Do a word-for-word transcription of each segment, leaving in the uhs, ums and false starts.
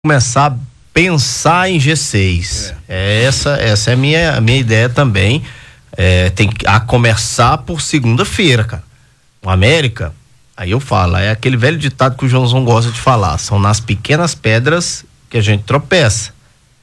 começar a pensar em G seis. É. Essa, essa é a minha, a minha ideia também. É, tem que a começar por segunda-feira, cara. O América, aí eu falo, é aquele velho ditado que o Joãozão gosta de falar, são nas pequenas pedras que a gente tropeça.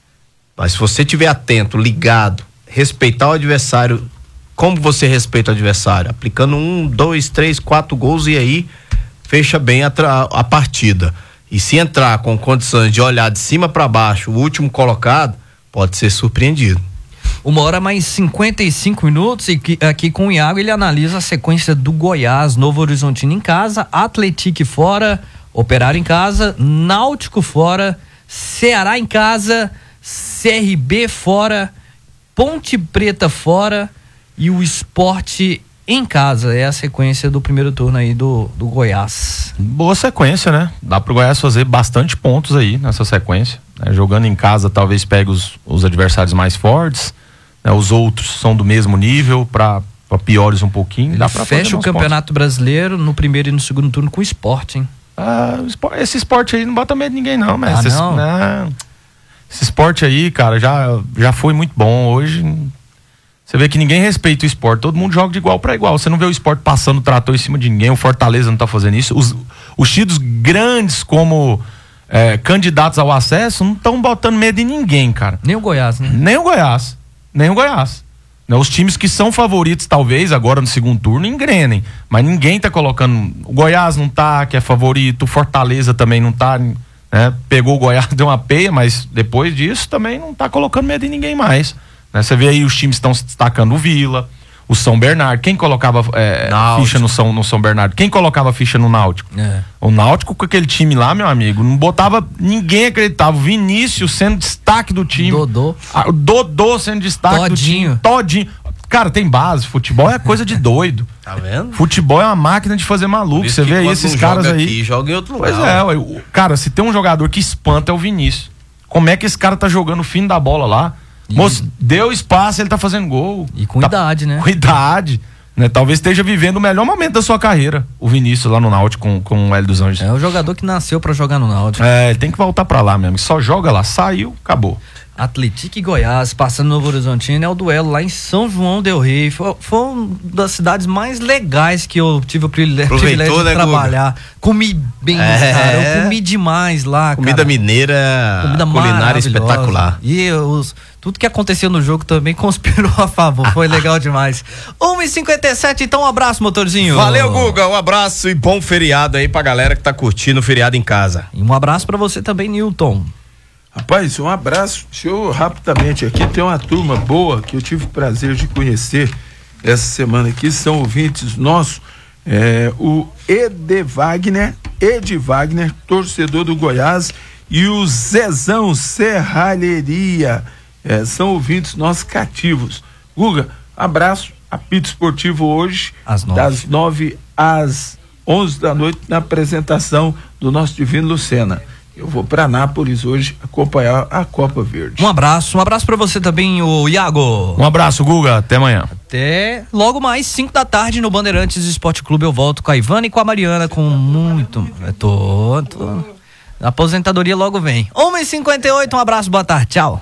Mas se você estiver atento, ligado, respeitar o adversário, como você respeita o adversário? Aplicando um, dois, três, quatro gols e aí fecha bem a, a partida. E se entrar com condições de olhar de cima para baixo, o último colocado, pode ser surpreendido. Uma hora mais cinquenta e cinco minutos e que, aqui com o Iago ele analisa a sequência do Goiás, Novo Horizontino em casa, Atlético fora, Operário em casa, Náutico fora, Ceará em casa, C R B fora, Ponte Preta fora e o Sport em casa. É a sequência do primeiro turno aí do, do Goiás. Boa sequência, né? Dá pro Goiás fazer bastante pontos aí nessa sequência, né? Jogando em casa talvez pegue os, os adversários mais fortes, né? Os outros são do mesmo nível, para piores um pouquinho. Dá pra fecha o Campeonato pontos. Brasileiro no primeiro e no segundo turno com o Sport, hein? Ah, esse esporte aí não bota medo de ninguém não, mas ah, esse, não? Né? Esse esporte aí, cara, já, já foi muito bom. Hoje você vê que ninguém respeita o esporte, todo mundo joga de igual para igual. Você não vê o esporte passando trator em cima de ninguém, o Fortaleza não tá fazendo isso. Os, os tidos grandes como é, candidatos ao acesso não estão botando medo em ninguém, cara. Nem o Goiás, né? Nem o Goiás, nem o Goiás. Os times que são favoritos, talvez, agora no segundo turno, engrenem. Mas ninguém tá colocando. O Goiás não tá, que é favorito, o Fortaleza também não tá, né? Pegou o Goiás, deu uma peia, mas depois disso também não tá colocando medo em ninguém mais. Né? Você vê aí os times estão se destacando, o Vila, o São Bernardo. Quem colocava é, ficha no São, no São Bernardo? Quem colocava ficha no Náutico? É. O Náutico com aquele time lá, meu amigo, não botava, ninguém acreditava. O Vinícius sendo destaque do time. Dodô. O Dodô sendo destaque Todinho. do time. Todinho. Cara, tem base. Futebol é coisa de doido. Tá vendo? Futebol é uma máquina de fazer maluco. Você vê aí esses caras aí. Aqui, joga em outro lugar. Pois é, ué. Cara, se tem um jogador que espanta é o Vinícius. Como é que esse cara tá jogando o fim da bola lá? E... Moço, deu espaço, ele tá fazendo gol. E com tá... idade, né? Com idade. Né? Talvez esteja vivendo o melhor momento da sua carreira, o Vinícius lá no Náutico com, com o Hélio dos Anjos. É o jogador que nasceu pra jogar no Náutico. É, ele tem que voltar pra lá mesmo. Só joga lá, saiu, acabou. Atlético e Goiás, passando no Novo Horizontino, é o duelo lá em São João del Rei. Foi, foi uma das cidades mais legais que eu tive o privilégio, privilégio de né, trabalhar. Guga? Comi bem, é. cara. Eu comi demais lá, Comida cara. mineira, comida culinária espetacular. E os, tudo que aconteceu no jogo também conspirou a favor. Foi legal demais. uma e cinquenta e sete, então um abraço, motorzinho. Valeu, Guga. Um abraço e bom feriado aí pra galera que tá curtindo o feriado em casa. E um abraço pra você também, Newton. Rapaz, um abraço. Deixa eu rapidamente aqui, tem uma turma boa que eu tive o prazer de conhecer essa semana aqui, são ouvintes nossos, é, o Ed Wagner, Ed Wagner, torcedor do Goiás, e o Zezão Serralheria, é, são ouvintes nossos cativos. Guga, abraço, apito esportivo hoje, às nove. das nove às onze da noite, na apresentação do nosso Divino Lucena. Eu vou para Nápoles hoje acompanhar a Copa Verde. Um abraço, um abraço para você também, o Iago. Um abraço, Guga, até amanhã. Até logo mais, cinco da tarde no Bandeirantes Esporte Clube. Eu volto com a Ivana e com a Mariana com muito. Eu tô, tô. A aposentadoria logo vem. uma e cinquenta e oito, um abraço, boa tarde, tchau.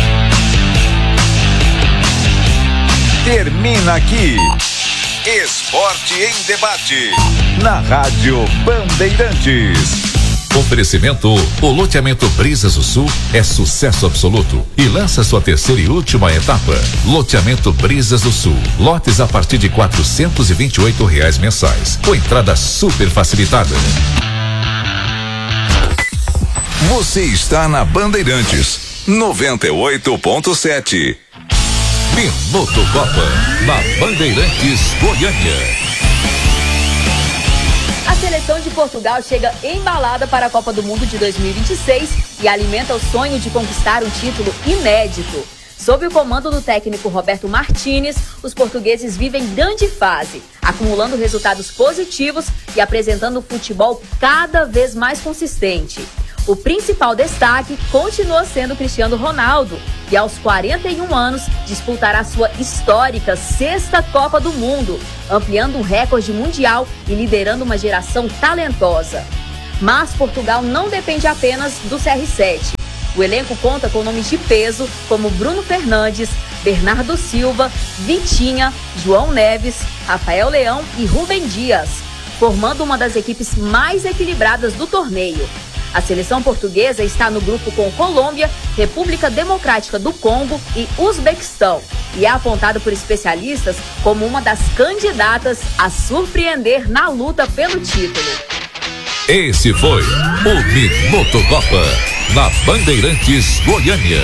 Termina aqui Esporte em Debate na Rádio Bandeirantes. Oferecimento: o loteamento Brisas do Sul é sucesso absoluto e lança sua terceira e última etapa. Loteamento Brisas do Sul, lotes a partir de quatrocentos e vinte e oito reais mensais, com entrada super facilitada. Você está na Bandeirantes noventa e oito ponto sete. Minuto Copa na Bandeirantes Goiânia. A seleção de Portugal chega embalada para a Copa do Mundo de dois mil e vinte e seis e alimenta o sonho de conquistar um título inédito. Sob o comando do técnico Roberto Martínez, os portugueses vivem grande fase, acumulando resultados positivos e apresentando um futebol cada vez mais consistente. O principal destaque continua sendo Cristiano Ronaldo, que aos quarenta e um anos disputará sua histórica sexta Copa do Mundo, ampliando um recorde mundial e liderando uma geração talentosa. Mas Portugal não depende apenas do C R sete. O elenco conta com nomes de peso como Bruno Fernandes, Bernardo Silva, Vitinha, João Neves, Rafael Leão e Rubem Dias, formando uma das equipes mais equilibradas do torneio. A seleção portuguesa está no grupo com Colômbia, República Democrática do Congo e Uzbequistão e é apontada por especialistas como uma das candidatas a surpreender na luta pelo título. Esse foi o Minuto Copa, na Bandeirantes Goiânia.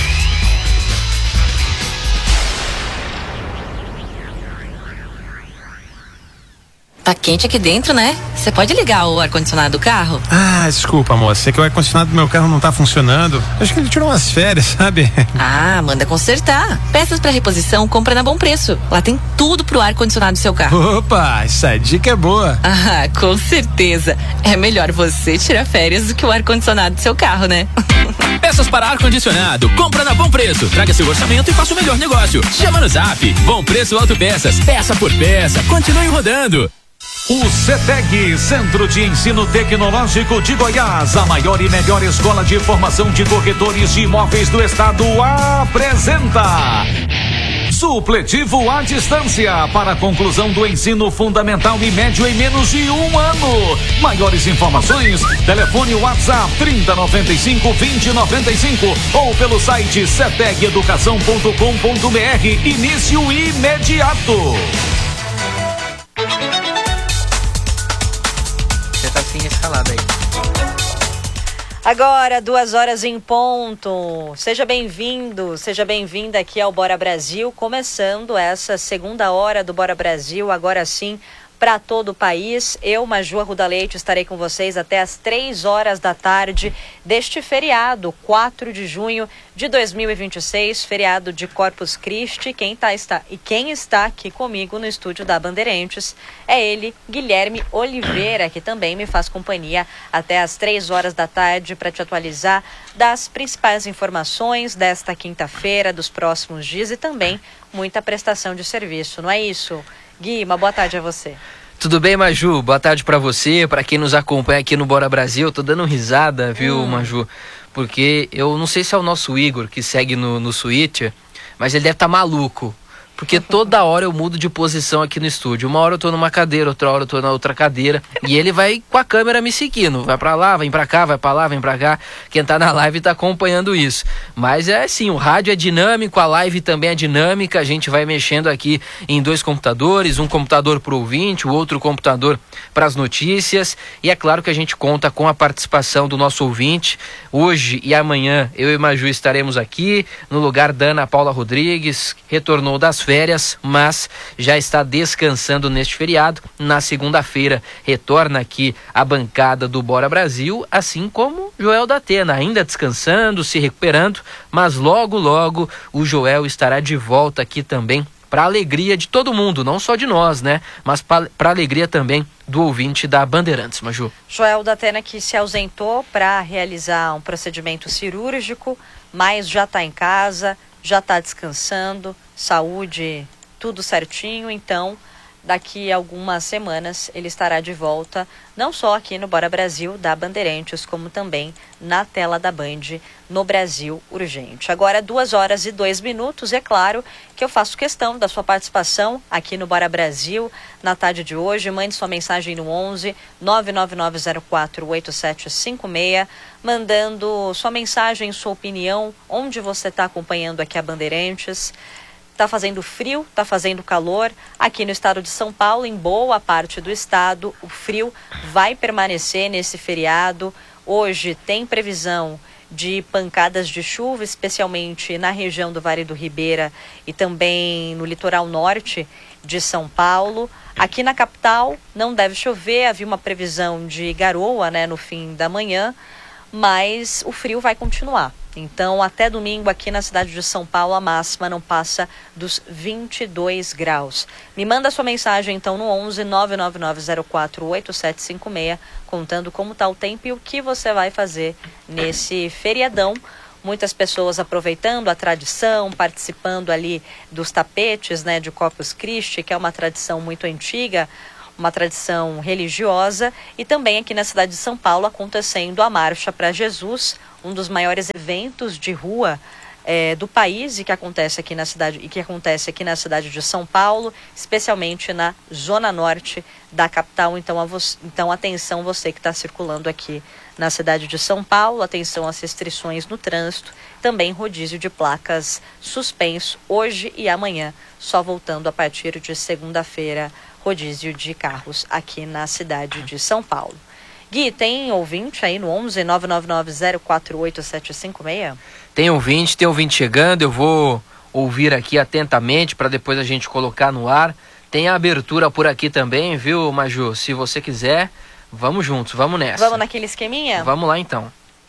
Tá quente aqui dentro, né? Você pode ligar o ar-condicionado do carro? Ah, desculpa, moça. É que o ar-condicionado do meu carro não tá funcionando. Acho que ele tirou umas férias, sabe? Ah, manda consertar. Peças pra reposição, compra na Bom Preço. Lá tem tudo pro ar-condicionado do seu carro. Opa, essa dica é boa. Ah, com certeza. É melhor você tirar férias do que o ar-condicionado do seu carro, né? Peças para ar-condicionado, compra na Bom Preço. Traga seu orçamento e faça o melhor negócio. Chama no Zap. Bom Preço Autopeças. Peça por peça. Continue rodando. O CETEG, Centro de Ensino Tecnológico de Goiás, a maior e melhor escola de formação de corretores de imóveis do estado, apresenta Supletivo à Distância para a conclusão do ensino fundamental e médio em menos de um ano. Maiores informações, telefone WhatsApp trinta, noventa e cinco, vinte, noventa e cinco ou pelo site ceteg educação ponto com ponto br. Início imediato. Tá assim escalado aí. Agora, duas horas em ponto. Seja bem-vindo, seja bem-vinda aqui ao Bora Brasil, começando essa segunda hora do Bora Brasil, agora sim, para todo o país. Eu, Maju Arruda Leite, estarei com vocês até as três horas da tarde deste feriado, quatro de junho de dois mil e vinte e seis, feriado de Corpus Christi. Quem tá, está, e quem está aqui comigo no estúdio da Bandeirantes é ele, Guilherme Oliveira, que também me faz companhia até as três horas da tarde para te atualizar das principais informações desta quinta-feira, dos próximos dias e também muita prestação de serviço, não é isso? Gui, uma boa tarde a você. Tudo bem, Maju? Boa tarde pra você, pra quem nos acompanha aqui no Bora Brasil. Tô dando risada, viu, hum. Maju? Porque eu não sei se é o nosso Igor que segue no, no Switch, mas ele deve estar tá maluco. Porque toda hora eu mudo de posição aqui no estúdio. Uma hora eu tô numa cadeira, outra hora eu tô na outra cadeira. E ele vai com a câmera me seguindo. Vai pra lá, vem pra cá, vai pra lá, vem pra cá. Quem tá na live tá acompanhando isso. Mas é assim, o rádio é dinâmico, a live também é dinâmica. A gente vai mexendo aqui em dois computadores. Um computador pro ouvinte, o outro computador pras notícias. E é claro que a gente conta com a participação do nosso ouvinte. Hoje e amanhã eu e Maju estaremos aqui no lugar da Ana Paula Rodrigues. Retornou das férias. férias, mas já está descansando neste feriado. Na segunda-feira retorna aqui a bancada do Bora Brasil, assim como Joel da Atena, ainda descansando, se recuperando, mas logo logo o Joel estará de volta aqui também, para alegria de todo mundo, não só de nós, né? Mas para alegria também do ouvinte da Bandeirantes, Maju. Joel da Atena, que se ausentou para realizar um procedimento cirúrgico, mas já está em casa, já está descansando, saúde, tudo certinho. Então, daqui a algumas semanas ele estará de volta, não só aqui no Bora Brasil da Bandeirantes, como também na tela da Band no Brasil Urgente. Agora, duas horas e dois minutos, e é claro que eu faço questão da sua participação aqui no Bora Brasil na tarde de hoje. Mande sua mensagem no onze, nove nove nove zero quatro, oito sete cinco seis, mandando sua mensagem, sua opinião, onde você está acompanhando aqui a Bandeirantes. Tá fazendo frio, tá fazendo calor. Aqui no estado de São Paulo, em boa parte do estado, o frio vai permanecer nesse feriado. Hoje tem previsão de pancadas de chuva, especialmente na região do Vale do Ribeira e também no litoral norte de São Paulo. Aqui na capital não deve chover, havia uma previsão de garoa, né, no fim da manhã, mas o frio vai continuar. Então, até domingo aqui na cidade de São Paulo, a máxima não passa dos vinte e dois graus. Me manda sua mensagem, então, no onze, nove nove nove zero quatro, oito sete cinco seis, contando como está o tempo e o que você vai fazer nesse feriadão. Muitas pessoas aproveitando a tradição, participando ali dos tapetes, né, de Corpus Christi, que é uma tradição muito antiga. uma tradição religiosa, e também aqui na cidade de São Paulo acontecendo a Marcha para Jesus, um dos maiores eventos de rua É, do país e que acontece aqui na cidade e que acontece aqui na cidade de São Paulo, especialmente na zona norte da capital. Então, a vo- então atenção você que está circulando aqui na cidade de São Paulo, atenção às restrições no trânsito, também rodízio de placas suspenso hoje e amanhã, só voltando a partir de segunda-feira, rodízio de carros aqui na cidade de São Paulo. Gui, tem ouvinte aí no onze nove nove nove zero quatro oito sete cinco seis? Tem ouvinte, tem ouvinte chegando, eu vou ouvir aqui atentamente para depois a gente colocar no ar. Tem a abertura por aqui também, viu, Maju? Se você quiser, vamos juntos, vamos nessa. Vamos naquele esqueminha? Vamos lá então.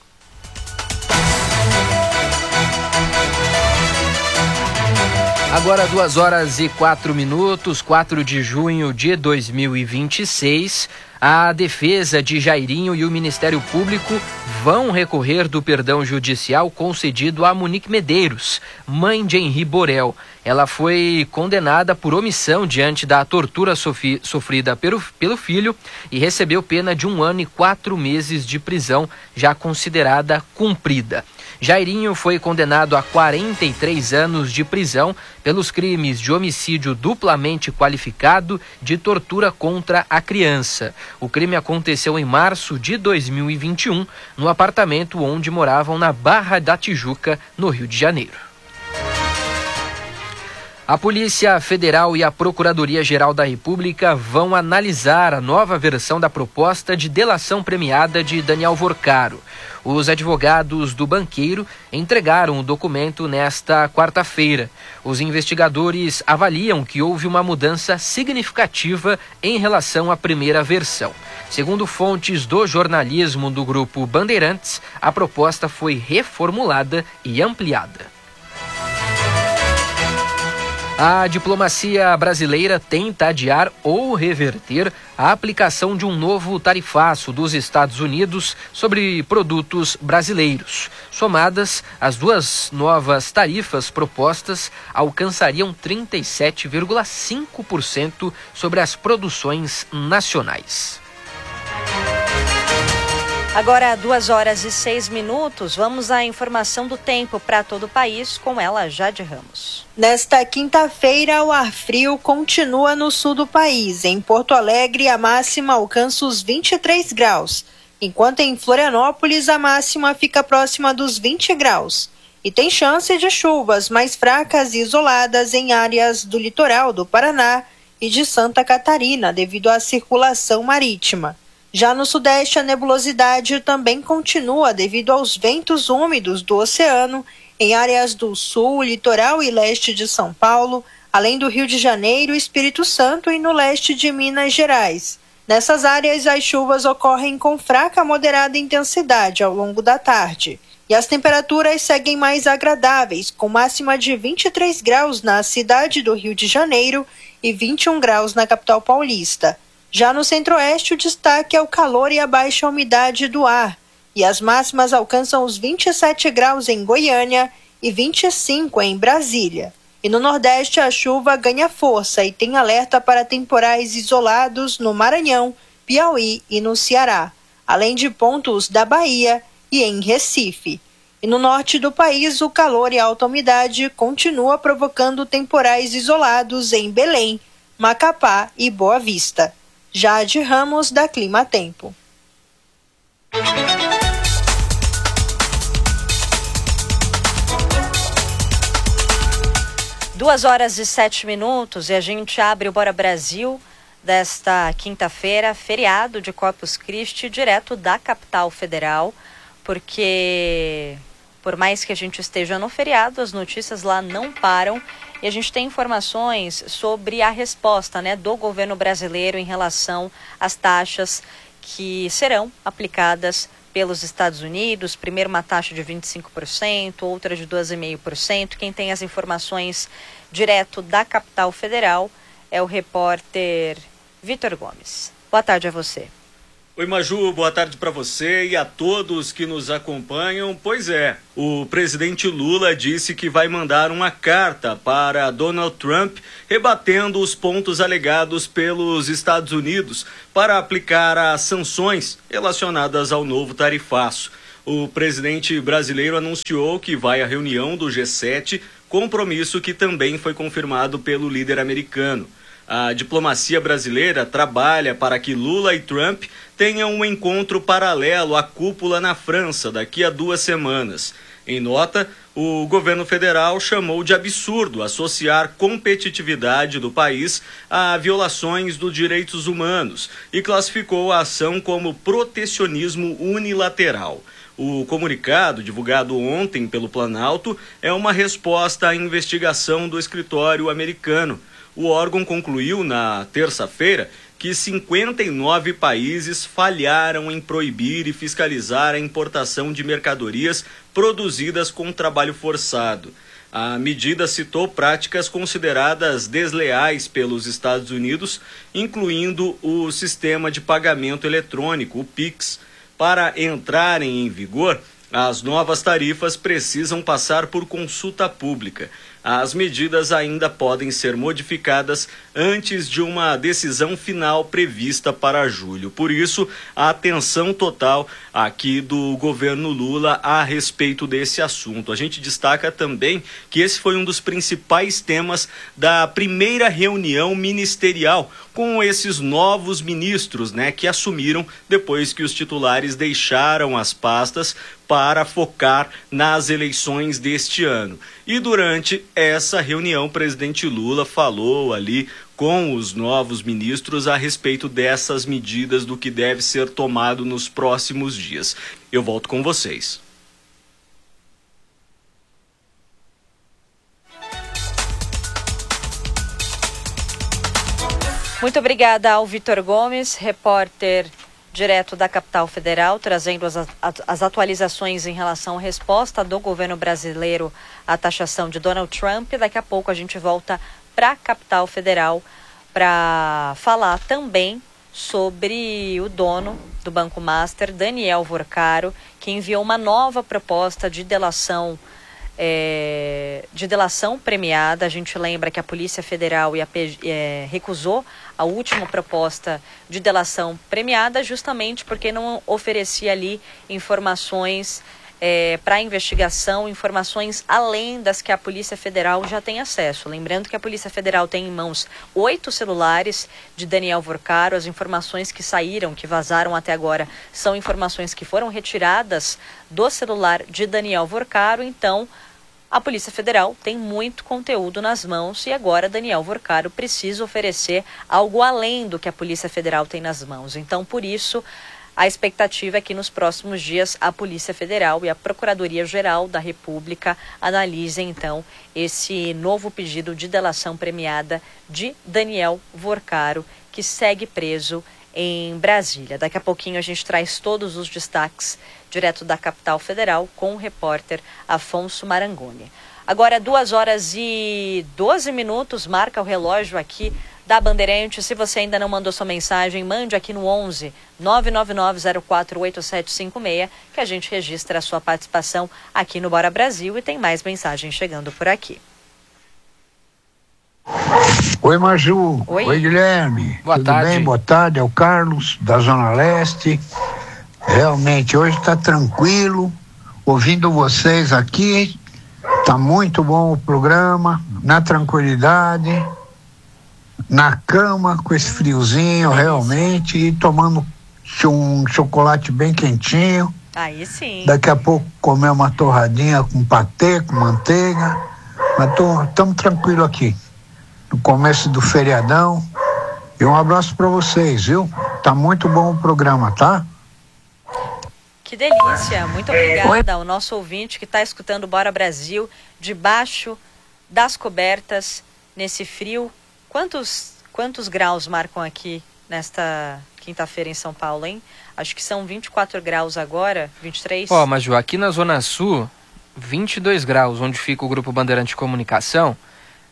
Agora duas horas e quatro minutos, quatro de junho de dois mil e vinte e seis. A defesa de Jairinho e o Ministério Público vão recorrer do perdão judicial concedido a Monique Medeiros, mãe de Henri Borel. Ela foi condenada por omissão diante da tortura sofi- sofrida pelo, pelo filho e recebeu pena de um ano e quatro meses de prisão, já considerada cumprida. Jairinho foi condenado a quarenta e três anos de prisão pelos crimes de homicídio duplamente qualificado, de tortura contra a criança. O crime aconteceu em março de dois mil e vinte e um, no apartamento onde moravam na Barra da Tijuca, no Rio de Janeiro. A Polícia Federal e a Procuradoria-Geral da República vão analisar a nova versão da proposta de delação premiada de Daniel Vorcaro. Os advogados do banqueiro entregaram o documento nesta quarta-feira. Os investigadores avaliam que houve uma mudança significativa em relação à primeira versão. Segundo fontes do jornalismo do Grupo Bandeirantes, a proposta foi reformulada e ampliada. A diplomacia brasileira tenta adiar ou reverter a aplicação de um novo tarifaço dos Estados Unidos sobre produtos brasileiros. Somadas, as duas novas tarifas propostas alcançariam trinta e sete vírgula cinco por cento sobre as produções nacionais. Agora, duas horas e seis minutos, vamos à informação do tempo para todo o país, com ela, Jade Ramos. Nesta quinta-feira, o ar frio continua no sul do país. Em Porto Alegre, a máxima alcança os vinte e três graus, enquanto em Florianópolis, a máxima fica próxima dos vinte graus. E tem chance de chuvas mais fracas e isoladas em áreas do litoral do Paraná e de Santa Catarina, devido à circulação marítima. Já no sudeste, a nebulosidade também continua devido aos ventos úmidos do oceano em áreas do sul, litoral e leste de São Paulo, além do Rio de Janeiro, Espírito Santo e no leste de Minas Gerais. Nessas áreas, as chuvas ocorrem com fraca a moderada intensidade ao longo da tarde. E as temperaturas seguem mais agradáveis, com máxima de vinte e três graus na cidade do Rio de Janeiro e vinte e um graus na capital paulista. Já no centro-oeste, o destaque é o calor e a baixa umidade do ar, e as máximas alcançam os vinte e sete graus em Goiânia e vinte e cinco em Brasília. E no nordeste, a chuva ganha força e tem alerta para temporais isolados no Maranhão, Piauí e no Ceará, além de pontos da Bahia e em Recife. E no norte do país, o calor e a alta umidade continua provocando temporais isolados em Belém, Macapá e Boa Vista. Jade Ramos, da Clima Tempo. Duas horas e sete minutos e a gente abre o Bora Brasil desta quinta-feira, feriado de Corpus Christi, direto da capital federal, porque por mais que a gente esteja no feriado, as notícias lá não param. E a gente tem informações sobre a resposta, né, do governo brasileiro em relação às taxas que serão aplicadas pelos Estados Unidos. Primeiro uma taxa de vinte e cinco por cento, outra de doze vírgula cinco por cento. Quem tem as informações direto da capital federal é o repórter Vitor Gomes. Boa tarde a você. Oi, Maju, boa tarde para você e a todos que nos acompanham. Pois é, o presidente Lula disse que vai mandar uma carta para Donald Trump rebatendo os pontos alegados pelos Estados Unidos para aplicar as sanções relacionadas ao novo tarifaço. O presidente brasileiro anunciou que vai à reunião do G sete, compromisso que também foi confirmado pelo líder americano. A diplomacia brasileira trabalha para que Lula e Trump tenham um encontro paralelo à cúpula na França daqui a duas semanas. Em nota, o governo federal chamou de absurdo associar competitividade do país a violações dos direitos humanos e classificou a ação como protecionismo unilateral. O comunicado, divulgado ontem pelo Planalto, é uma resposta à investigação do escritório americano. O órgão concluiu na terça-feira que cinquenta e nove países falharam em proibir e fiscalizar a importação de mercadorias produzidas com trabalho forçado. A medida citou práticas consideradas desleais pelos Estados Unidos, incluindo o sistema de pagamento eletrônico, o Pix. Para entrarem em vigor, as novas tarifas precisam passar por consulta pública. As medidas ainda podem ser modificadas antes de uma decisão final prevista para julho. Por isso, a atenção total aqui do governo Lula a respeito desse assunto. A gente destaca também que esse foi um dos principais temas da primeira reunião ministerial com esses novos ministros, né, que assumiram depois que os titulares deixaram as pastas para focar nas eleições deste ano. E durante essa reunião, o presidente Lula falou ali com os novos ministros a respeito dessas medidas, do que deve ser tomado nos próximos dias. Eu volto com vocês. Muito obrigada ao Vitor Gomes, repórter direto da capital federal, trazendo as, as atualizações em relação à resposta do governo brasileiro à taxação de Donald Trump. Daqui a pouco a gente volta para a capital federal para falar também sobre o dono do Banco Master, Daniel Vorcaro, que enviou uma nova proposta de delação É, de delação premiada. A gente lembra que a Polícia Federal e a P, é, recusou a última proposta de delação premiada justamente porque não oferecia ali informações é, para a investigação, informações além das que a Polícia Federal já tem acesso. Lembrando que a Polícia Federal tem em mãos oito celulares de Daniel Vorcaro. As informações que saíram, que vazaram até agora, são informações que foram retiradas do celular de Daniel Vorcaro. Então, a Polícia Federal tem muito conteúdo nas mãos e agora Daniel Vorcaro precisa oferecer algo além do que a Polícia Federal tem nas mãos. Então, por isso, a expectativa é que nos próximos dias a Polícia Federal e a Procuradoria-Geral da República analisem, então, esse novo pedido de delação premiada de Daniel Vorcaro, que segue preso em Brasília. Daqui a pouquinho a gente traz todos os destaques direto da capital federal com o repórter Afonso Marangoni. Agora, duas horas e doze minutos, marca o relógio aqui da Bandeirantes. Se você ainda não mandou sua mensagem, mande aqui no onze nove nove nove zero quatro oito sete cinco seis, que a gente registra a sua participação aqui no Bora Brasil, e tem mais mensagens chegando por aqui. Oi, Maju. Oi, Oi Guilherme. Boa Tudo tarde. bem? Boa tarde. É o Carlos, da Zona Leste. Realmente, hoje está tranquilo. Ouvindo vocês aqui, tá muito bom o programa, na tranquilidade, na cama, com esse friozinho, realmente, e tomando um chocolate bem quentinho. Aí sim. Daqui a pouco comer uma torradinha com patê, com manteiga. Mas estamos tranquilos aqui, no começo do feriadão. E um abraço para vocês, viu? Tá muito bom o programa, tá? Que delícia, muito obrigada ao nosso ouvinte que está escutando Bora Brasil, debaixo das cobertas, nesse frio. Quantos, quantos graus marcam aqui nesta quinta-feira em São Paulo, hein? Acho que são vinte e quatro graus agora, vinte e três. Ó, mas aqui na Zona Sul, vinte e dois graus, onde fica o Grupo Bandeirante de Comunicação.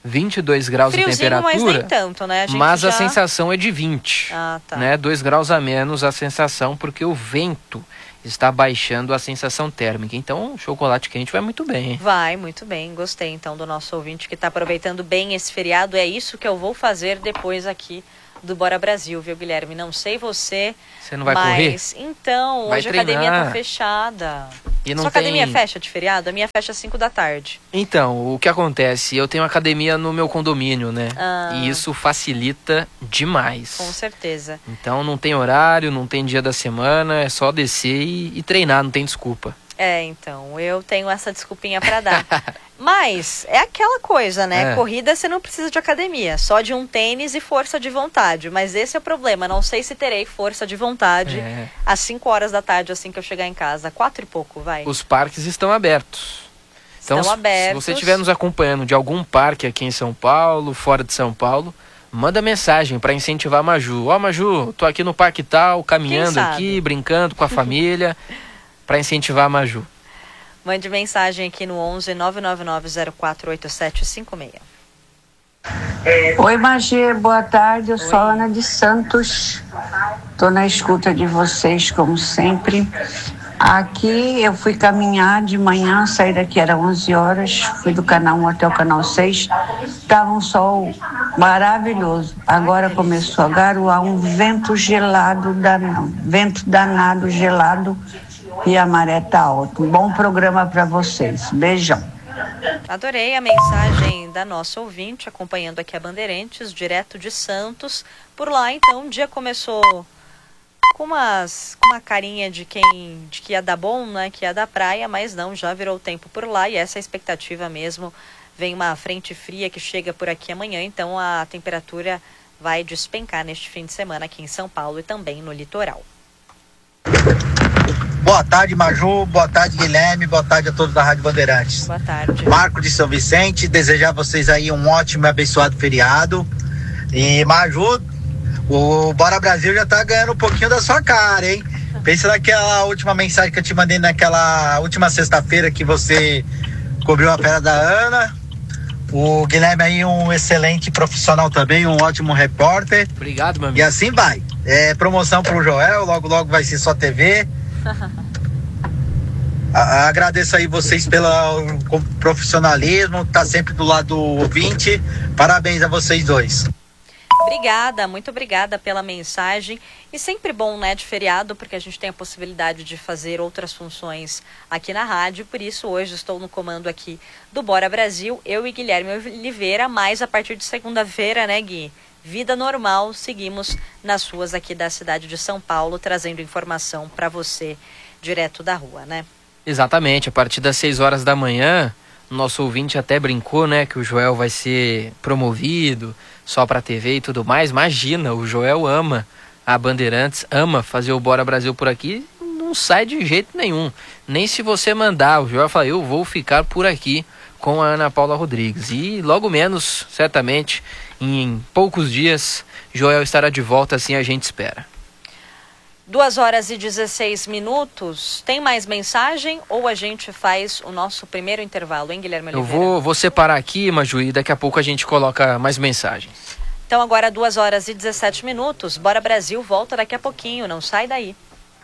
vinte e dois graus Friozinho, de temperatura. mas nem tanto, né? A gente mas já... a sensação é de vinte. Ah, tá. Né? dois graus a menos a sensação, porque o vento está baixando a sensação térmica. Então, o chocolate quente vai muito bem, hein? Vai, muito bem. Gostei, então, do nosso ouvinte que está aproveitando bem esse feriado. É isso que eu vou fazer depois aqui do Bora Brasil, viu, Guilherme? Não sei você. Você não vai mas... correr? Então, vai hoje treinar. a academia tá fechada. E não Sua tem... academia fecha de feriado? A minha fecha às cinco da tarde. Então, o que acontece? Eu tenho academia no meu condomínio, né? Ah. E isso facilita demais. Com certeza. Então, não tem horário, não tem dia da semana, é só descer e, e treinar, não tem desculpa. É, então, eu tenho essa desculpinha pra dar. Mas é aquela coisa, né? É. Corrida você não precisa de academia, só de um tênis e força de vontade. Mas esse é o problema, não sei se terei força de vontade É. às cinco horas da tarde, assim que eu chegar em casa. Quatro e pouco, vai. Os parques estão abertos. Então, Estão se, abertos. se você estiver nos acompanhando de algum parque aqui em São Paulo, fora de São Paulo, manda mensagem para incentivar a Maju. Ó, Maju, tô aqui no parque tal, caminhando aqui, brincando com a família, para incentivar a Maju. Mande mensagem aqui no onze nove nove nove zero quatro oito sete cinco seis. Oi, Magê, boa tarde. Eu sou a Ana de Santos. Estou na escuta de vocês, como sempre. Aqui eu fui caminhar de manhã, saí daqui era onze horas, fui do canal um até o canal seis. Estava um sol maravilhoso. Agora começou a garoar um vento gelado, danado, vento danado, gelado, e a maré tá alta. Um bom programa para vocês. Beijão. Adorei a mensagem da nossa ouvinte, acompanhando aqui a Bandeirantes, direto de Santos. Por lá, então, o dia começou com, umas, com uma carinha de quem de que ia dar bom, né? Que ia dar praia, mas não, já virou tempo por lá e essa é a expectativa mesmo. Vem uma frente fria que chega por aqui amanhã, então a temperatura vai despencar neste fim de semana aqui em São Paulo e também no litoral. Boa tarde, Maju. Boa tarde, Guilherme. Boa tarde a todos da Rádio Bandeirantes. Boa tarde. Marco de São Vicente. Desejar a vocês aí um ótimo e abençoado feriado. E, Maju, o Bora Brasil já tá ganhando um pouquinho da sua cara, hein? Pensa naquela última mensagem que eu te mandei naquela última sexta-feira que você cobriu a fera da Ana. O Guilherme aí um excelente profissional também, um ótimo repórter. Obrigado, meu amigo. E assim vai. É, promoção pro Joel, logo logo vai ser só T V. A, agradeço aí vocês pelo profissionalismo, tá sempre do lado do ouvinte. Parabéns a vocês dois. Obrigada, muito obrigada pela mensagem. E sempre bom, né, de feriado, porque a gente tem a possibilidade de fazer outras funções aqui na rádio. Por isso, hoje estou no comando aqui do Bora Brasil, eu e Guilherme Oliveira, mas a partir de segunda-feira, né, Gui? Vida normal, seguimos nas ruas aqui da cidade de São Paulo, trazendo informação para você direto da rua, né? Exatamente, a partir das seis horas da manhã, nosso ouvinte até brincou, né, que o Joel vai ser promovido só para T V e tudo mais. Imagina, o Joel ama a Bandeirantes, ama fazer o Bora Brasil por aqui, não sai de jeito nenhum. Nem se você mandar, o Joel fala, eu vou ficar por aqui com a Ana Paula Rodrigues. E logo menos, certamente, em poucos dias, Joel estará de volta, assim a gente espera. duas horas e dezesseis minutos. Tem mais mensagem ou a gente faz o nosso primeiro intervalo, hein, Guilherme Eu Oliveira? vou, vou separar aqui, Maju, e daqui a pouco a gente coloca mais mensagens. Então agora duas horas e dezessete minutos. Bora Brasil, volta daqui a pouquinho, não sai daí.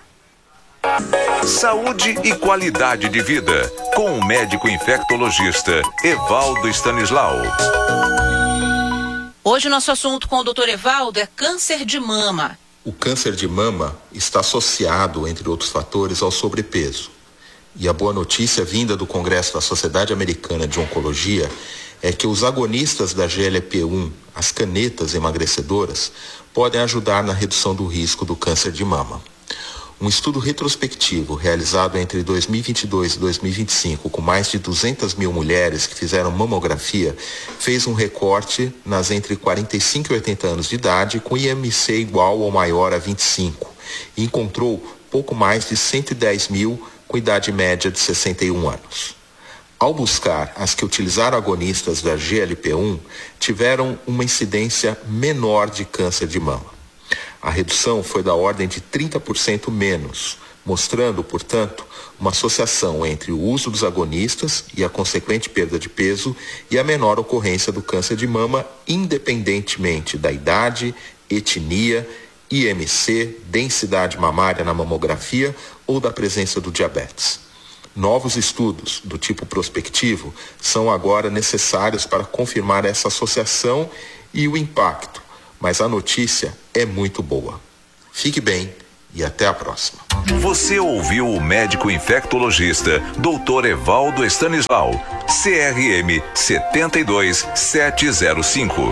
Saúde e qualidade de vida, com o médico infectologista Evaldo Stanislau. Hoje o nosso assunto com o doutor Evaldo é câncer de mama. O câncer de mama está associado, entre outros fatores, ao sobrepeso. E a boa notícia vinda do Congresso da Sociedade Americana de Oncologia é que os agonistas da G L P um, as canetas emagrecedoras, podem ajudar na redução do risco do câncer de mama. Um estudo retrospectivo realizado entre dois mil e vinte e dois e dois mil e vinte e cinco com mais de duzentas mil mulheres que fizeram mamografia fez um recorte nas entre quarenta e cinco e oitenta anos de idade com I M C igual ou maior a vinte e cinco e encontrou pouco mais de cento e dez mil com idade média de sessenta e um anos. Ao buscar as que utilizaram agonistas da G L P um, tiveram uma incidência menor de câncer de mama. A redução foi da ordem de trinta por cento menos, mostrando, portanto, uma associação entre o uso dos agonistas e a consequente perda de peso e a menor ocorrência do câncer de mama, independentemente da idade, etnia, I M C, densidade mamária na mamografia ou da presença do diabetes. Novos estudos do tipo prospectivo são agora necessários para confirmar essa associação e o impacto, mas a notícia é muito boa. Fique bem e até a próxima. Você ouviu o médico infectologista doutor Evaldo Stanislau, C R M sete dois sete zero cinco.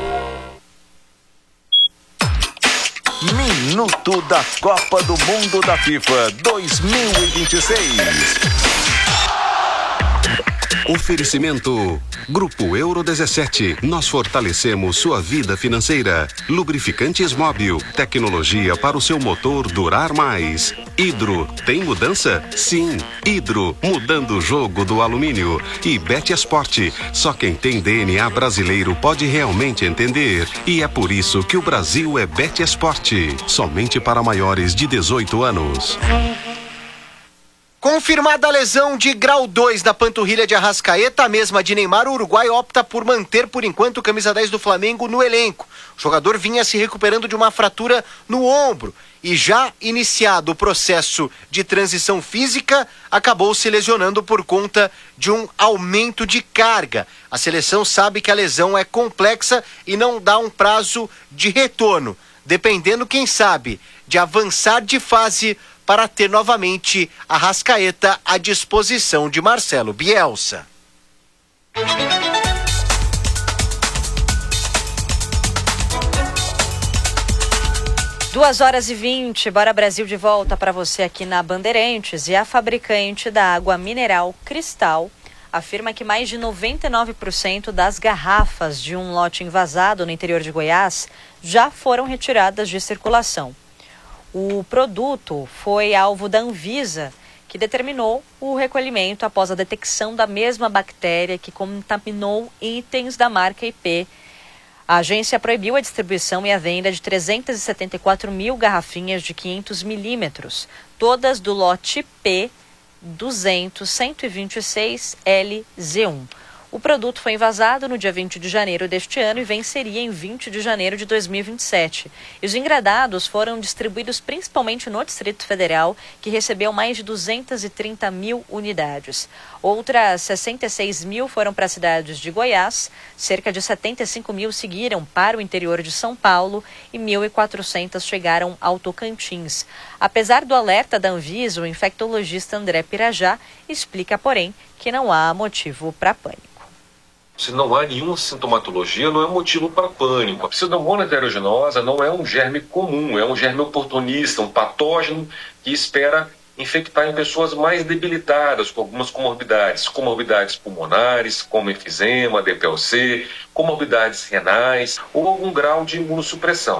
Minuto da Copa do Mundo da FIFA dois mil e vinte e seis. Oferecimento Grupo Euro dezessete. Nós fortalecemos sua vida financeira. Lubrificantes Móbil. Tecnologia para o seu motor durar mais. Hidro. Tem mudança? Sim. Hidro. Mudando o jogo do alumínio. E Betesport. Só quem tem D N A brasileiro pode realmente entender. E é por isso que o Brasil é Betesport. Somente para maiores de dezoito anos. Confirmada a lesão de grau dois da panturrilha de Arrascaeta, a mesma de Neymar, o Uruguai opta por manter por enquanto o camisa dez do Flamengo no elenco. O jogador vinha se recuperando de uma fratura no ombro e já iniciado o processo de transição física, acabou se lesionando por conta de um aumento de carga. A seleção sabe que a lesão é complexa e não dá um prazo de retorno, dependendo, quem sabe, de avançar de fase para ter novamente Arrascaeta à disposição de Marcelo Bielsa. Duas horas e vinte, Bora Brasil de volta para você aqui na Bandeirantes. E a fabricante da água mineral Cristal afirma que mais de noventa e nove por cento das garrafas de um lote invasado no interior de Goiás já foram retiradas de circulação. O produto foi alvo da Anvisa, que determinou o recolhimento após a detecção da mesma bactéria que contaminou itens da marca I P. A agência proibiu a distribuição e a venda de trezentas e setenta e quatro mil garrafinhas de quinhentos milímetros, todas do lote P duzentos cento e vinte e seis L Z um. O produto foi envasado no dia vinte de janeiro deste ano e venceria em vinte de janeiro de dois mil e vinte e sete. E os engradados foram distribuídos principalmente no Distrito Federal, que recebeu mais de duzentas e trinta mil unidades. Outras sessenta e seis mil foram para as cidades de Goiás, cerca de setenta e cinco mil seguiram para o interior de São Paulo e mil e quatrocentas chegaram ao Tocantins. Apesar do alerta da Anvisa, o infectologista André Pirajá explica, porém, que não há motivo para pânico. Se não há nenhuma sintomatologia, não é motivo para pânico. A Pseudomonas aeruginosa não é um germe comum, é um germe oportunista, um patógeno que espera infectar em pessoas mais debilitadas, com algumas comorbidades, comorbidades pulmonares, como enfisema, D P L C, comorbidades renais ou algum grau de imunossupressão.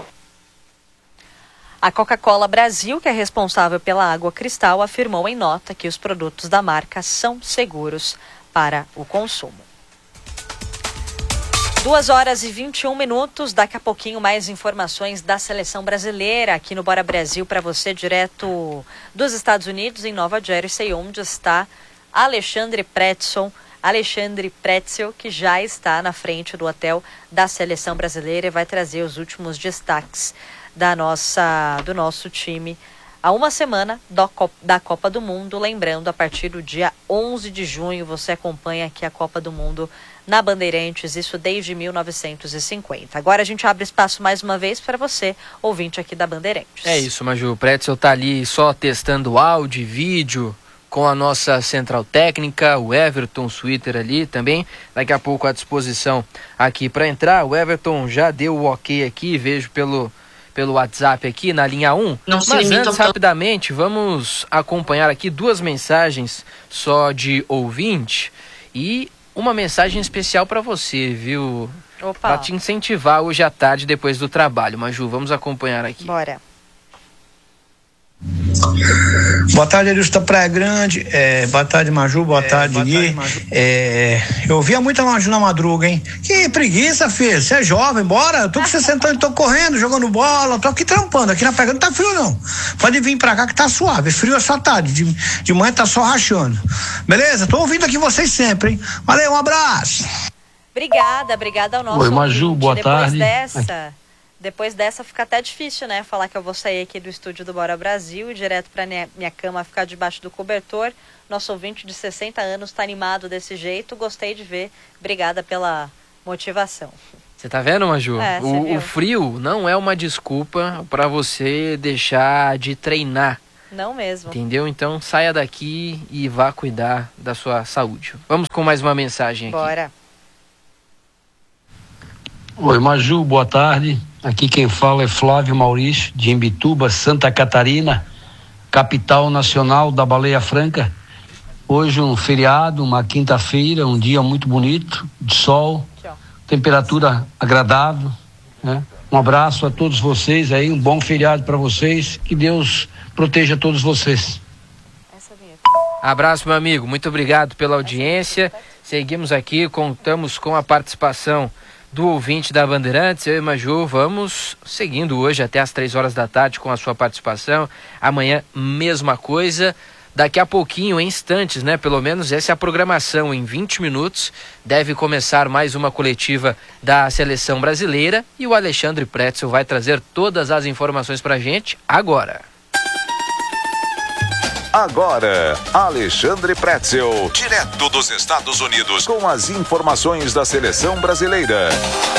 A Coca-Cola Brasil, que é responsável pela água Cristal, afirmou em nota que os produtos da marca são seguros para o consumo. Duas horas e vinte e um minutos, daqui a pouquinho mais informações da seleção brasileira aqui no Bora Brasil para você, direto dos Estados Unidos, em Nova Jersey, onde está Alexandre Pretzel, Alexandre Pretzel, que já está na frente do hotel da seleção brasileira e vai trazer os últimos destaques da nossa, do nosso time a uma semana do, da Copa do Mundo. Lembrando, a partir do dia onze de junho, você acompanha aqui a Copa do Mundo na Bandeirantes, isso desde mil novecentos e cinquenta. Agora a gente abre espaço mais uma vez para você, ouvinte aqui da Bandeirantes. É isso, Maju. O Pretzel tá ali só testando áudio e vídeo com a nossa central técnica, o Everton Switter ali também, daqui a pouco à disposição aqui para entrar. O Everton já deu o ok aqui, vejo pelo, pelo WhatsApp aqui na linha um. Não se Mas antes, rapidamente, vamos acompanhar aqui duas mensagens só de ouvinte e uma mensagem especial para você, viu? Para te incentivar hoje à tarde, depois do trabalho. Maju, vamos acompanhar aqui. Bora. Boa tarde, Arilson da Praia Grande. É, boa tarde, Maju. Boa é, tarde, boa Gui. Tarde, é, eu via muita Maju na madruga, hein? Que preguiça, filho. Você é jovem, bora. Eu tô com sessenta anos, tô correndo, jogando bola, tô aqui trampando. Aqui na Praia Grande não tá frio, não. Pode vir pra cá que tá suave. Frio é só tarde. De, de manhã tá só rachando. Beleza? Tô ouvindo aqui vocês sempre, hein? Valeu, um abraço. Obrigada, obrigada ao nosso Oi, Maju, ouvinte. boa Depois tarde. Dessa, depois dessa fica até difícil, né? Falar que eu vou sair aqui do estúdio do Bora Brasil, direto pra minha, minha cama ficar debaixo do cobertor. Nosso ouvinte de sessenta anos tá animado desse jeito. Gostei de ver. Obrigada pela motivação. Você tá vendo, Maju? É, o, o frio não é uma desculpa para você deixar de treinar. Não mesmo. Entendeu? Então saia daqui e vá cuidar da sua saúde. Vamos com mais uma mensagem aqui. Bora. Oi, Maju, boa tarde. Aqui quem fala é Flávio Maurício, de Imbituba, Santa Catarina, capital nacional da Baleia Franca. Hoje um feriado, uma quinta-feira, um dia muito bonito, de sol, temperatura agradável, né? Um abraço a todos vocês aí, um bom feriado para vocês, que Deus proteja todos vocês. Abraço, meu amigo, muito obrigado pela audiência. Seguimos aqui, contamos com a participação do ouvinte da Bandeirantes, eu e Maju, vamos seguindo hoje até as três horas da tarde com a sua participação. Amanhã, mesma coisa. Daqui a pouquinho, em instantes, né? Pelo menos essa é a programação. Em vinte minutos deve começar mais uma coletiva da Seleção Brasileira e o Alexandre Pretzel vai trazer todas as informações pra gente agora. Agora, Alexandre Pretzel, direto dos Estados Unidos, com as informações da Seleção Brasileira.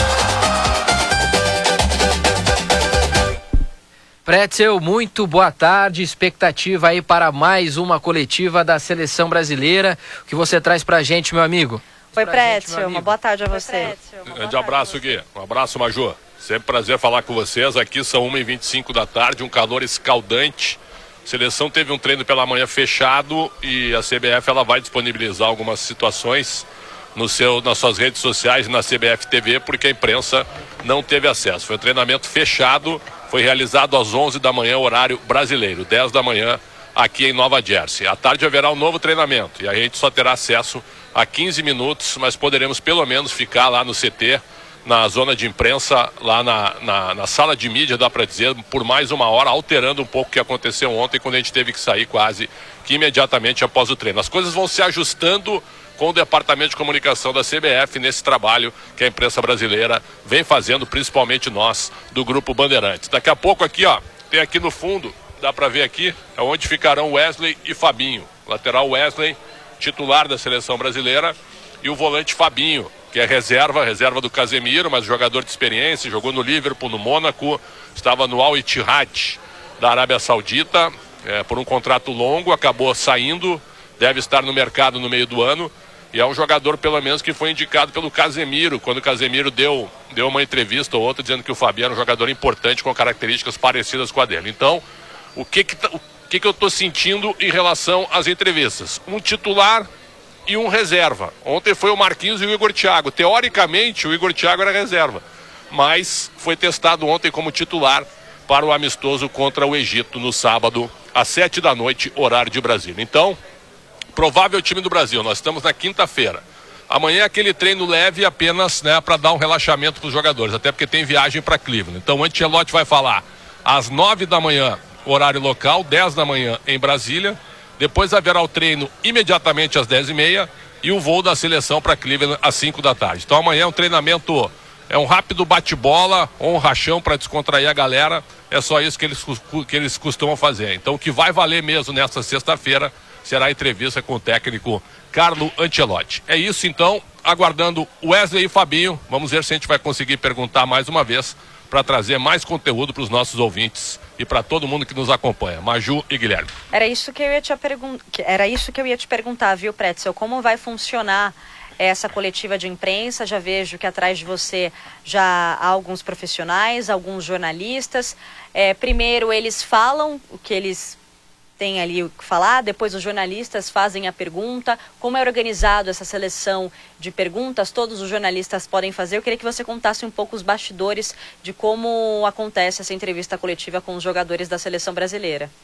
Pretzel, muito boa tarde, expectativa aí para mais uma coletiva da Seleção Brasileira. O que você traz pra gente, meu amigo? Oi, Pretzel, uma boa tarde a você. Um grande abraço, Gui. Um abraço, Maju. Sempre prazer falar com vocês. Aqui são uma e vinte e cinco da tarde, um calor escaldante. A seleção teve um treino pela manhã fechado e a C B F ela vai disponibilizar algumas situações no seu, nas suas redes sociais e na C B F T V, porque a imprensa não teve acesso. Foi um treinamento fechado, foi realizado às onze da manhã, horário brasileiro, dez da manhã, aqui em Nova Jersey. À tarde haverá um novo treinamento e a gente só terá acesso a quinze minutos, mas poderemos pelo menos ficar lá no C T, na zona de imprensa, lá na, na, na sala de mídia, dá para dizer, por mais uma hora, alterando um pouco o que aconteceu ontem, quando a gente teve que sair quase que imediatamente após o treino. As coisas vão se ajustando com o Departamento de Comunicação da C B F nesse trabalho que a imprensa brasileira vem fazendo, principalmente nós, do Grupo Bandeirantes. Daqui a pouco aqui, ó, tem aqui no fundo, dá para ver aqui, é onde ficarão Wesley e Fabinho. Lateral Wesley, titular da Seleção Brasileira, e o volante Fabinho, que é reserva, reserva do Casemiro, mas jogador de experiência, jogou no Liverpool, no Mônaco, estava no Al Ittihad da Arábia Saudita, é, por um contrato longo, acabou saindo, deve estar no mercado no meio do ano, e é um jogador, pelo menos, que foi indicado pelo Casemiro, quando o Casemiro deu, deu uma entrevista ou outra, dizendo que o Fabinho era um jogador importante, com características parecidas com a dele. Então, o que que, o que, que eu estou sentindo em relação às entrevistas? Um titular e um reserva. Ontem foi o Marquinhos e o Igor Thiago. Teoricamente, o Igor Thiago era reserva, mas foi testado ontem como titular para o amistoso contra o Egito no sábado, às sete da noite, horário de Brasília. Então, provável time do Brasil. Nós estamos na quinta-feira. Amanhã é aquele treino leve apenas, né, para dar um relaxamento para os jogadores, até porque tem viagem para Cleveland. Então, o Ancelotti vai falar às nove da manhã, horário local, dez da manhã em Brasília. Depois haverá o treino imediatamente às dez e meia e o voo da seleção para Cleveland às cinco da tarde. Então amanhã é um treinamento, é um rápido bate-bola ou um rachão para descontrair a galera. É só isso que eles, que eles costumam fazer. Então o que vai valer mesmo nesta sexta-feira será a entrevista com o técnico Carlo Ancelotti. É isso então, aguardando Wesley e Fabinho. Vamos ver se a gente vai conseguir perguntar mais uma vez para trazer mais conteúdo para os nossos ouvintes e para todo mundo que nos acompanha. Maju e Guilherme. Era isso que eu ia te perguntar, era isso que eu ia te perguntar, viu, Pretzel? Como vai funcionar essa coletiva de imprensa? Já vejo que atrás de você já há alguns profissionais, alguns jornalistas. É, primeiro eles falam o que eles têm ali o que falar, depois os jornalistas fazem a pergunta. Como é organizado essa seleção de perguntas? Todos os jornalistas podem fazer. Eu queria que você contasse um pouco os bastidores de como acontece essa entrevista coletiva com os jogadores da seleção brasileira.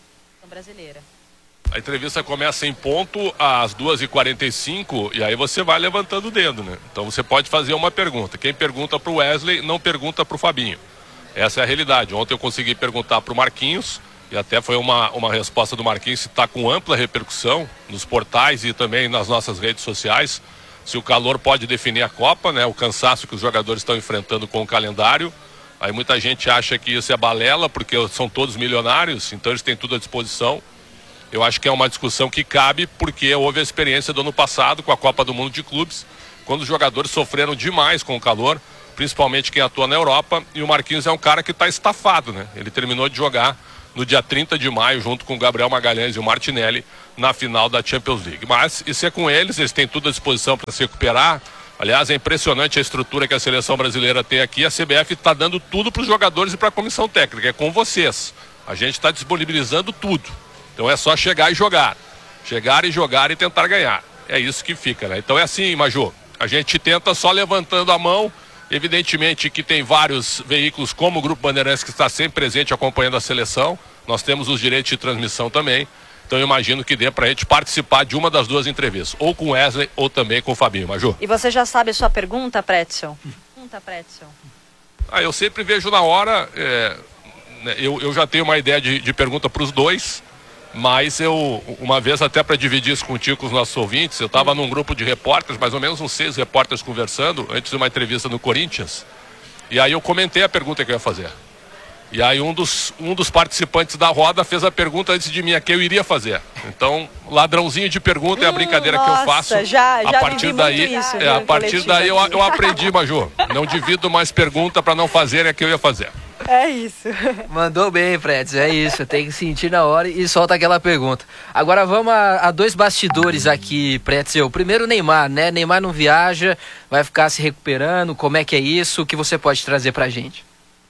Brasileira. A entrevista começa em ponto às duas e quarenta e cinco e aí você vai levantando o dedo, né? Então você pode fazer uma pergunta. Quem pergunta para o Wesley não pergunta para o Fabinho. Essa é a realidade. Ontem eu consegui perguntar para o Marquinhos e até foi uma, uma resposta do Marquinhos que está com ampla repercussão nos portais e também nas nossas redes sociais. Se o calor pode definir a Copa, né? O cansaço que os jogadores estão enfrentando com o calendário. Aí muita gente acha que isso é balela porque são todos milionários, então eles têm tudo à disposição. Eu acho que é uma discussão que cabe porque houve a experiência do ano passado com a Copa do Mundo de Clubes, quando os jogadores sofreram demais com o calor, principalmente quem atua na Europa, e o Marquinhos é um cara que está estafado, né? Ele terminou de jogar no dia trinta de maio, junto com o Gabriel Magalhães e o Martinelli, na final da Champions League. Mas isso é com eles, eles têm tudo à disposição para se recuperar. Aliás, é impressionante a estrutura que a seleção brasileira tem aqui. A C B F está dando tudo para os jogadores e para a comissão técnica, é com vocês. A gente está disponibilizando tudo. Então é só chegar e jogar. Chegar e jogar e tentar ganhar. É isso que fica, né? Então é assim, Major. A gente tenta só levantando a mão. Evidentemente que tem vários veículos, como o Grupo Bandeirantes, que está sempre presente acompanhando a seleção. Nós temos os direitos de transmissão também. Então eu imagino que dê para a gente participar de uma das duas entrevistas. Ou com o Wesley ou também com o Fabinho, Major. E você já sabe a sua pergunta, Pretzel? Pergunta, Pretzel. Ah, eu sempre vejo na hora. É, né, eu, eu já tenho uma ideia de, de pergunta para os dois. Mas eu, uma vez até para dividir isso contigo com os nossos ouvintes, eu estava num grupo de repórteres, mais ou menos uns seis repórteres conversando, antes de uma entrevista no Corinthians, e aí eu comentei a pergunta que eu ia fazer. E aí um dos, um dos participantes da roda fez a pergunta antes de mim, a que eu iria fazer. Então, ladrãozinho de pergunta hum, é a brincadeira nossa, que eu faço. Já, já a partir daí, isso, é, a partir daí eu, eu aprendi, Major. Não divido mais pergunta para não fazerem a que eu ia fazer. É isso. Mandou bem, Fred, é isso, tem que sentir na hora e solta aquela pergunta. Agora vamos a, a dois bastidores aqui, Pretzel. Primeiro, Neymar, né? Neymar não viaja, vai ficar se recuperando, como é que é isso? O que você pode trazer pra gente?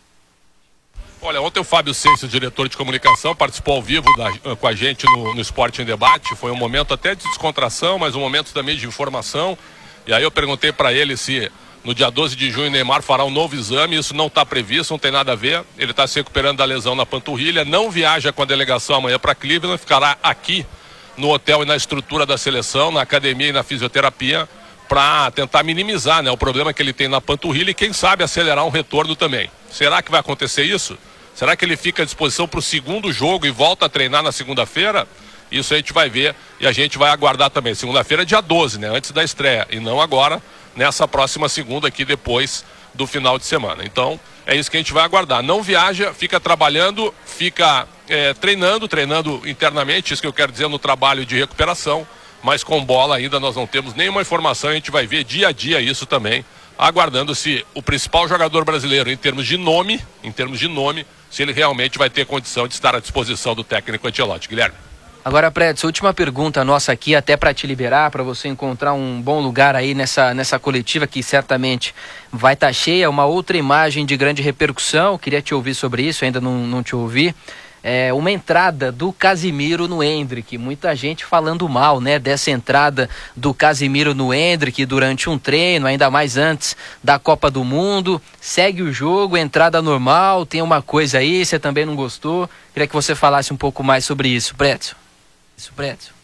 Olha, ontem o Fábio Seixas, diretor de comunicação, participou ao vivo da, com a gente no, no Esporte em Debate. Foi um momento até de descontração, mas um momento também de informação. E aí eu perguntei para ele se no dia doze de junho o Neymar fará um novo exame. Isso não está previsto, não tem nada a ver. Ele está se recuperando da lesão na panturrilha, não viaja com a delegação amanhã para Cleveland, ficará aqui no hotel e na estrutura da seleção, na academia e na fisioterapia, para tentar minimizar, né, o problema que ele tem na panturrilha e quem sabe acelerar um retorno também. Será que vai acontecer isso? Será que ele fica à disposição para o segundo jogo e volta a treinar na segunda-feira? Isso a gente vai ver e a gente vai aguardar também. Segunda-feira é dia doze, né? Antes da estreia. E não agora, nessa próxima segunda aqui, depois do final de semana. Então, é isso que a gente vai aguardar. Não viaja, fica trabalhando, fica é, treinando, treinando internamente, isso que eu quero dizer no trabalho de recuperação. Mas com bola ainda nós não temos nenhuma informação, a gente vai ver dia a dia isso também, aguardando se o principal jogador brasileiro em termos de nome, em termos de nome, se ele realmente vai ter condição de estar à disposição do técnico Ancelotti. Guilherme. Agora, Predson, última pergunta nossa aqui, até para te liberar, para você encontrar um bom lugar aí nessa, nessa coletiva que certamente vai estar tá cheia, uma outra imagem de grande repercussão, queria te ouvir sobre isso, ainda não, não te ouvi. É, uma entrada do Casimiro no Endrick, muita gente falando mal, né, dessa entrada do Casimiro no Endrick durante um treino, ainda mais antes da Copa do Mundo. Segue o jogo, entrada normal, tem uma coisa aí, você também não gostou? Queria que você falasse um pouco mais sobre isso, Pretzel. Isso, Pretzel.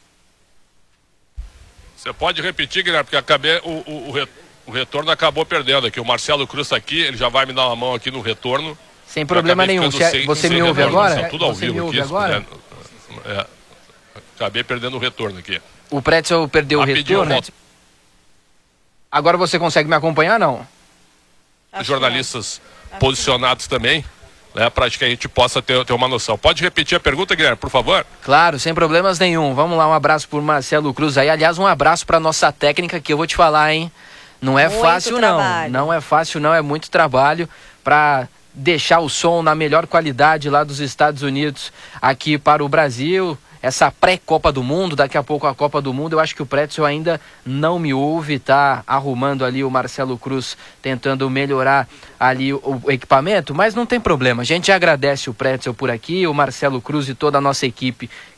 Você pode repetir, Guilherme, porque acabei, o, o, o, re, o retorno acabou perdendo aqui. O Marcelo Cruz está aqui, ele já vai me dar uma mão aqui no retorno. Sem problema nenhum. Você, sem, você sem me ouve retorno, agora? Tudo ao você vivo me ouve aqui, agora? É, acabei perdendo o retorno aqui. O Pretzel perdeu o retorno? Agora você consegue me acompanhar, não? Os jornalistas posicionados também, né, para que a gente possa ter, ter uma noção. Pode repetir a pergunta, Guilherme, por favor? Claro, sem problemas nenhum. Vamos lá, um abraço por Marcelo Cruz aí. Aliás, um abraço para nossa técnica, que eu vou te falar, hein? Não é muito fácil, trabalho. não. Não é fácil, não. É muito trabalho para deixar o som na melhor qualidade lá dos Estados Unidos aqui para o Brasil. Essa pré-Copa do Mundo, daqui a pouco a Copa do Mundo, eu acho que o Pretzel ainda não me ouve, tá arrumando ali o Marcelo Cruz, tentando melhorar ali o, o equipamento, mas não tem problema, a gente agradece o Pretzel por aqui, o Marcelo Cruz e toda a nossa equipe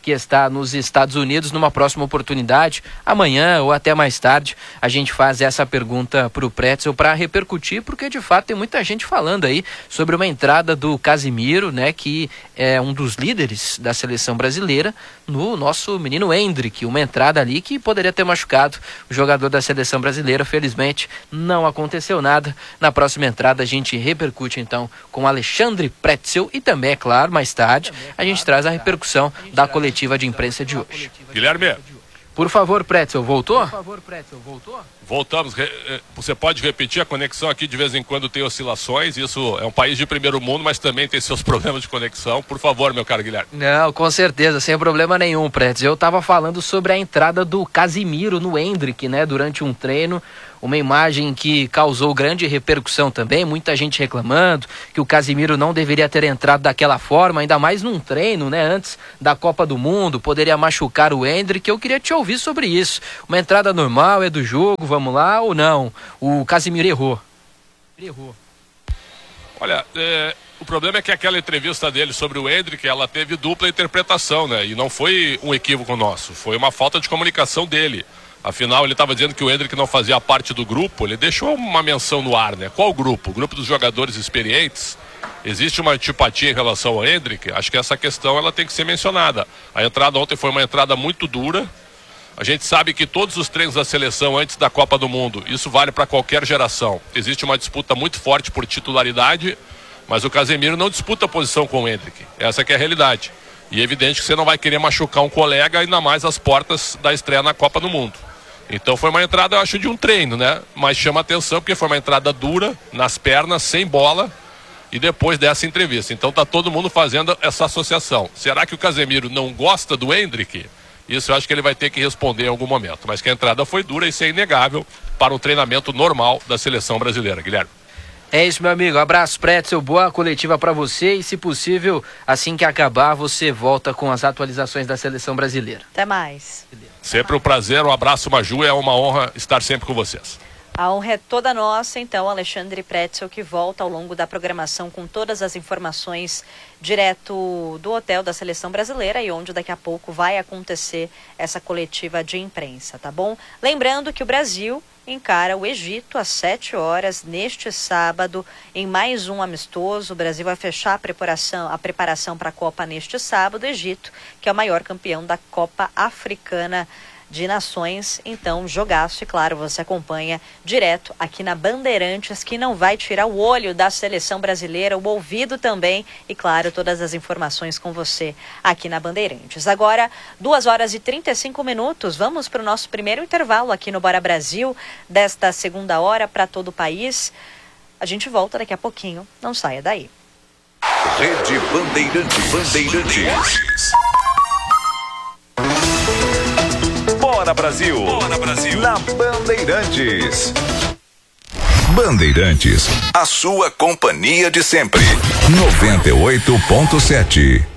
que está nos Estados Unidos. Numa próxima oportunidade, amanhã ou até mais tarde, a gente faz essa pergunta para o Pretzel para repercutir, porque de fato tem muita gente falando aí sobre uma entrada do Casimiro, né, que é um dos líderes da seleção brasileira, no nosso menino Endrick, uma entrada ali que poderia ter machucado o jogador da seleção brasileira. Felizmente não aconteceu nada. Na próxima entrada a gente repercute então com Alexandre Pretzel e também, é claro, mais tarde a gente traz a repercussão da coletiva de imprensa de hoje. Guilherme. Por favor, Pretzel, voltou? Por favor, Pretzel, voltou? Voltamos. Você pode repetir? A conexão aqui de vez em quando tem oscilações. Isso é um país de primeiro mundo, mas também tem seus problemas de conexão. Por favor, meu caro Guilherme. Não, com certeza, sem problema nenhum, Pretzel. Eu estava falando sobre a entrada do Casimiro no Endrick, né, durante um treino. Uma imagem que causou grande repercussão também, muita gente reclamando que o Casimiro não deveria ter entrado daquela forma, ainda mais num treino, né, antes da Copa do Mundo, poderia machucar o Endrick. Eu queria te ouvir sobre isso. Uma entrada normal, é do jogo, vamos lá, ou não? O Casimiro errou. Errou. Olha, é, o problema é que aquela entrevista dele sobre o Endrick, ela teve dupla interpretação, né, e não foi um equívoco nosso, foi uma falta de comunicação dele. Afinal, ele estava dizendo que o Endrick não fazia parte do grupo. Ele deixou uma menção no ar, né? Qual grupo? O grupo dos jogadores experientes? Existe uma antipatia em relação ao Endrick? Acho que essa questão ela tem que ser mencionada. A entrada ontem foi uma entrada muito dura. A gente sabe que todos os treinos da seleção antes da Copa do Mundo, isso vale para qualquer geração. Existe uma disputa muito forte por titularidade, mas o Casemiro não disputa a posição com o Endrick. Essa que é a realidade. E é evidente que você não vai querer machucar um colega, ainda mais às portas da estreia na Copa do Mundo. Então foi uma entrada, eu acho, de um treino, né? Mas chama atenção porque foi uma entrada dura, nas pernas, sem bola, e depois dessa entrevista. Então tá todo mundo fazendo essa associação. Será que o Casemiro não gosta do Endrick? Isso eu acho que ele vai ter que responder em algum momento. Mas que a entrada foi dura, isso é inegável para um treinamento normal da seleção brasileira. Guilherme. É isso, meu amigo. Abraço, Pretzel. Boa coletiva para você. E, se possível, assim que acabar, você volta com as atualizações da seleção brasileira. Até mais. Sempre um prazer. Um abraço, Maju. É uma honra estar sempre com vocês. A honra é toda nossa, então, Alexandre Pretzel, que volta ao longo da programação com todas as informações direto do hotel da Seleção Brasileira e onde daqui a pouco vai acontecer essa coletiva de imprensa, tá bom? Lembrando que o Brasil encara o Egito às sete horas neste sábado em mais um amistoso. O Brasil vai fechar a preparação, a preparação para a Copa neste sábado. O Egito, que é o maior campeão da Copa Africana de Nações. Então, jogaço, e claro, você acompanha direto aqui na Bandeirantes, que não vai tirar o olho da seleção brasileira, o ouvido também, e claro, todas as informações com você aqui na Bandeirantes. Agora, duas horas e trinta e cinco minutos, vamos para o nosso primeiro intervalo aqui no Bora Brasil, desta segunda hora para todo o país. A gente volta daqui a pouquinho, não saia daí. Rede Bandeirantes. Bandeirantes. Bora Brasil. Bora Brasil. Na Bandeirantes. Bandeirantes, a sua companhia de sempre. noventa e oito ponto sete.